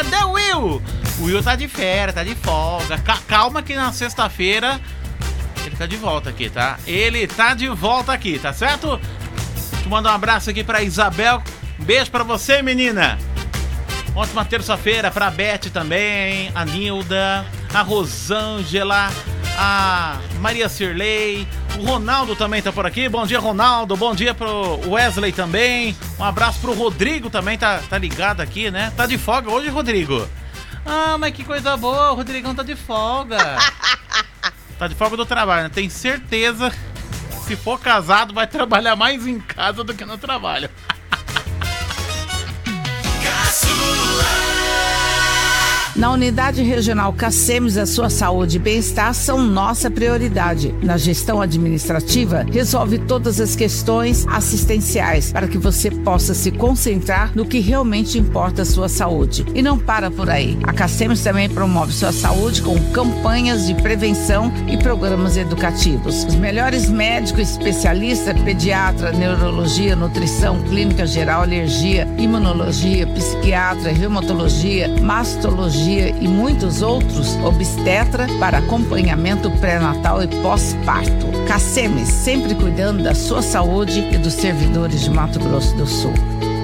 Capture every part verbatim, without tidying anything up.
Cadê o Will? O Will tá de férias, tá de folga. Ca- calma que na sexta-feira ele tá de volta aqui, tá? Ele tá de volta aqui, tá certo? Deixa eu mandar um abraço aqui pra Isabel. Um beijo pra você, menina. Ótima terça-feira pra Beth também, a Nilda, a Rosângela, a Maria Cirlei, o Ronaldo também tá por aqui. Bom dia, Ronaldo. Bom dia pro Wesley também. Um abraço pro Rodrigo também, tá, tá ligado aqui, né? Tá de folga hoje, Rodrigo? Ah, mas que coisa boa, o Rodrigão tá de folga. Tá de folga do trabalho, né? Tem certeza, se for casado, vai trabalhar mais em casa do que no trabalho. Na Unidade Regional Cacemes, a sua saúde e bem-estar são nossa prioridade. Na gestão administrativa, resolve todas as questões assistenciais para que você possa se concentrar no que realmente importa a sua saúde. E não para por aí. A Cacemes também promove sua saúde com campanhas de prevenção e programas educativos. Os melhores médicos especialistas, pediatra, neurologia, nutrição, clínica geral, alergia, imunologia, psiquiatra, reumatologia, mastologia e muitos outros, obstetra para acompanhamento pré-natal e pós-parto. Cacemes, sempre cuidando da sua saúde e dos servidores de Mato Grosso do Sul.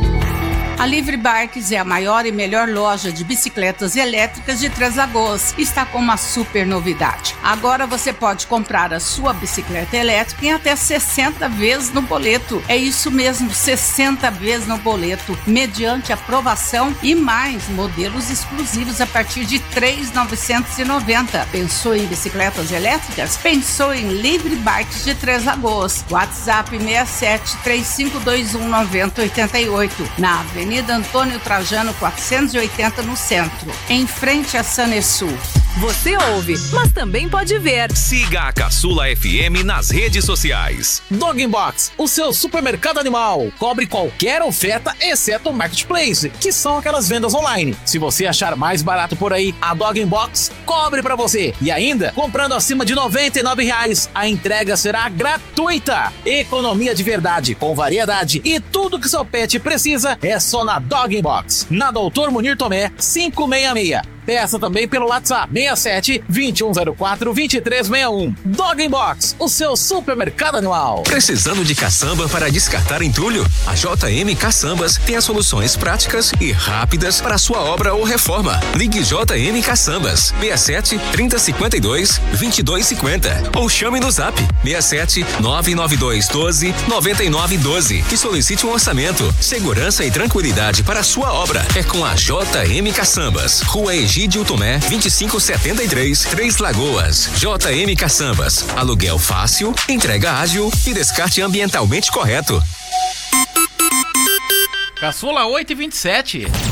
A Livre Bikes é a maior e melhor loja de bicicletas elétricas de Três Lagoas. Está com uma super novidade. Agora você pode comprar a sua bicicleta elétrica em até sessenta vezes no boleto. É isso mesmo, sessenta vezes no boleto, mediante aprovação e mais modelos exclusivos a partir de três mil novecentos e noventa. Pensou em bicicletas elétricas? Pensou em Livre Bikes de Três Lagoas. WhatsApp seis sete três cinco dois um nove zero oito oito. Na Avenida Avenida Antônio Trajano quatrocentos e oitenta, no centro, em frente a Sanesul. Você ouve, mas também pode ver. Siga a Caçula F M nas redes sociais. Dog Box, o seu supermercado animal. Cobre qualquer oferta, exceto o Marketplace, que são aquelas vendas online. Se você achar mais barato por aí, a Dog Box cobre pra você. E ainda, comprando acima de noventa e nove reais, a entrega será gratuita. Economia de verdade, com variedade e tudo que seu pet precisa é só na Dog Box. Na Doutor Munir Tomé, quinhentos e sessenta e seis. Peça também pelo WhatsApp seis sete dois um zero quatro dois três seis um. Dog Box, o seu supermercado animal. Precisando de caçamba para descartar entulho? A J M Caçambas tem as soluções práticas e rápidas para sua obra ou reforma. Ligue J M Caçambas seis sete trinta cinquenta e dois vinte e dois cinquenta ou chame no Zap seis sete nove nove dois doze noventa e nove doze e solicite um orçamento. Segurança e tranquilidade para a sua obra é com a J M Caçambas. Rua Egídio Tomé, vinte e cinco setenta e três, Três Lagoas. J M Caçambas. Aluguel fácil, entrega ágil e descarte ambientalmente correto. Caçula oito e vinte e sete.